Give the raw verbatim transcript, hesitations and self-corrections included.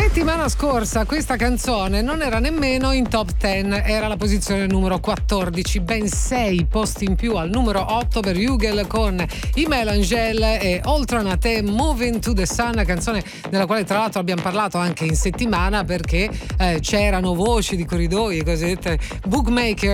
Settimana scorsa questa canzone non era nemmeno in top dieci, era la posizione numero quattordici, ben sei posti in più al numero otto per Hugel con i Melangel e Oltre una te Moving to the Sun, canzone della quale tra l'altro abbiamo parlato anche in settimana perché eh, c'erano voci di corridoi, cosiddette bookmaker